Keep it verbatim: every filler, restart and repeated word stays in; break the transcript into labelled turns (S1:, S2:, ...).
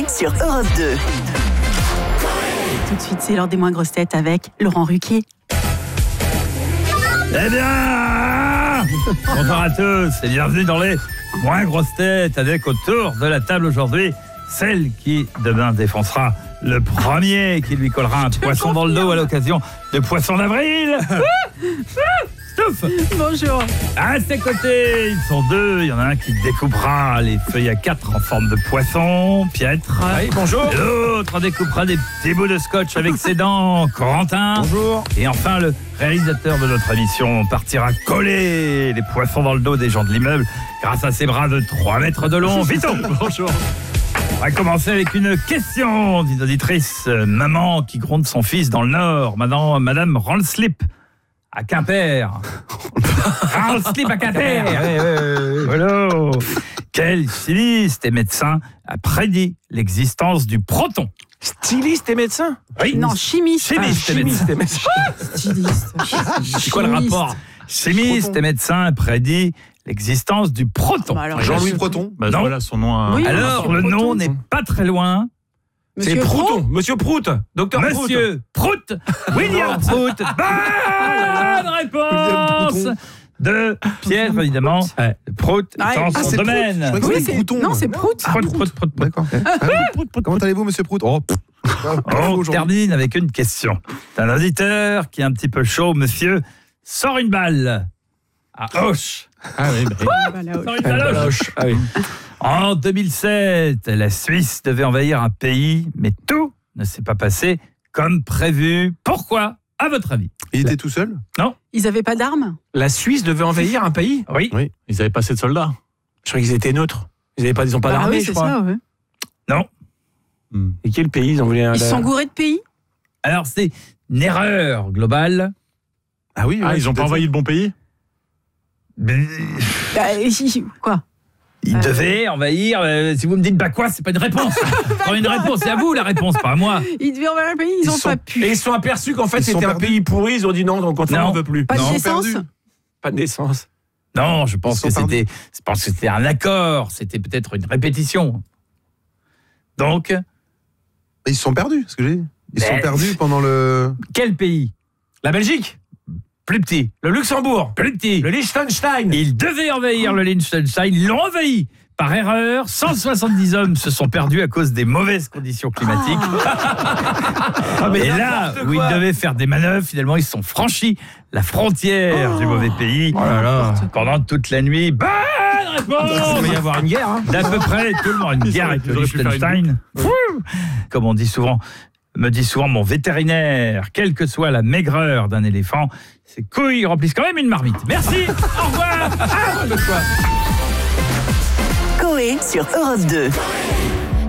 S1: sur Europe deux.
S2: Tout de suite, c'est l'heure des moins grosses têtes avec Laurent Ruquier.
S3: Eh bien, bonjour à tous et bienvenue dans les moins grosses têtes avec autour de la table aujourd'hui celle qui demain défoncera le premier qui lui collera un poisson dans le dos à l'occasion de Poisson d'avril. Stouff.
S2: Bonjour.
S3: À ses côtés, ils sont deux. Il y en a un qui découpera les feuilles à quatre en forme de poisson, Pietre.
S4: Oui, bonjour.
S3: L'autre découpera des petits bouts de scotch avec ses dents, Corentin.
S4: Bonjour.
S3: Et enfin, le réalisateur de notre émission partira coller les poissons dans le dos des gens de l'immeuble grâce à ses bras de trois mètres de long. Vito. Bonjour. On va commencer avec une question d'une auditrice. Maman qui gronde son fils dans le Nord. Madame, Madame rend le slip à Quimper. Rend le slip à Quimper. Voilà. Quel styliste et médecin a prédit l'existence du proton?
S4: Styliste et médecin?
S3: Oui.
S2: Non, chimiste.
S3: Chimiste
S4: Ah,
S3: et médecin.
S4: et médecin.
S2: Styliste.
S3: C'est quoi le rapport? Chimiste et médecin a prédit l'existence du proton.
S2: Bah alors,
S5: Jean-Louis Proton.
S6: Bah,
S3: Non.
S6: voilà son nom. À...
S2: Oui.
S3: Alors,
S2: Monsieur
S3: le
S2: Proton.
S3: nom n'est pas très loin.
S4: C'est
S2: Monsieur
S4: Prouton. Monsieur Prout. Docteur Prout.
S3: Monsieur Prout. William Prout. Bonne réponse
S5: William
S3: de Pierre, évidemment. Prout
S2: Ah,
S3: dans
S2: ah,
S3: son
S5: c'est Prout.
S3: domaine.
S5: Je croyais que
S2: Oui,
S5: c'était
S2: c'est...
S5: Prouton.
S2: Non, c'est Prout.
S3: Prout, Prout, Prout, Prout.
S5: D'accord. Comment allez-vous, monsieur Prout? Oh, pff. Ah,
S3: On
S5: aujourd'hui.
S3: termine avec une question. C'est un auditeur qui est un petit peu chaud, monsieur. Sort une balle. À Auch.
S6: Ah oui, bah,
S2: Bah, là,
S3: Sort une balle à Auch.
S4: Ah oui.
S3: En deux mille sept, la Suisse devait envahir un pays, mais tout ne s'est pas passé comme prévu. Pourquoi, à votre avis?
S5: Il était tout seul?
S2: Ils avaient pas d'armes?
S4: La Suisse devait envahir un pays?
S3: Oui.
S5: Oui.
S6: ils avaient pas assez de soldats.
S4: Je croyais qu'ils étaient neutres. Ils n'avaient pas, ils ont pas
S2: Bah
S4: d'armée,
S2: oui,
S4: je
S2: c'est
S4: crois.
S2: ça, ouais.
S3: Non.
S6: Hmm.
S4: Et quel pays ils ont voulu un...
S2: Ils sont gourés de pays?
S3: Alors, c'est une erreur globale.
S5: Ah oui,
S6: Ah,
S5: ouais,
S6: ils ont pas
S5: peut-être.
S6: envahi le bon pays.
S2: Bah, quoi?
S3: Ils
S2: Euh.
S3: devaient envahir. euh, si vous me dites bah quoi, c'est pas une réponse. Pas une réponse, c'est à vous la réponse, pas à moi.
S2: Ils devaient envahir un pays, ils
S4: Ils
S2: ont
S4: sont-
S2: pas pu.
S4: Et ils se sont aperçus qu'en fait
S5: Ils sont
S4: c'était un
S5: perdus.
S4: pays pourri. Ils ont dit non, donc on
S3: Non.
S4: n'en veut plus.
S2: Pas de
S5: Non,
S2: naissance?
S5: perdu.
S4: Pas de naissance.
S3: Non, je pense
S5: Ils sont
S3: que
S5: perdus.
S3: c'était, je pense que c'était un accord. C'était peut-être une répétition. Donc,
S5: Ils se sont perdus, ce que j'ai dit. Ils se
S3: Mais-
S5: sont perdus pendant le...
S3: quel pays?
S4: La Belgique,
S3: Plus petit,
S4: le Luxembourg,
S3: plus petit.
S4: le Liechtenstein.
S3: Ils devaient envahir le Liechtenstein, ils l'ont envahi. Par erreur, cent soixante-dix hommes se sont perdus à cause des mauvaises conditions climatiques.
S4: Ah, mais
S3: Et là
S4: n'importe
S3: où ils
S4: quoi.
S3: devaient faire des manœuvres, finalement, ils se sont franchis la frontière du mauvais pays.
S4: Oh là là.
S3: Pendant toute la nuit. Bonne
S4: Il va
S3: réponse
S4: y avoir une guerre. Hein.
S3: d'à peu près tout le monde. Une guerre avec le
S6: Ils auraient pu faire une
S3: Liechtenstein. Fouh. Comme on dit souvent, me dit souvent mon vétérinaire, quelle que soit la maigreur d'un éléphant, ses couilles remplissent quand même une marmite. Merci, au revoir. Ah, de quoi
S1: Coé sur Europe deux.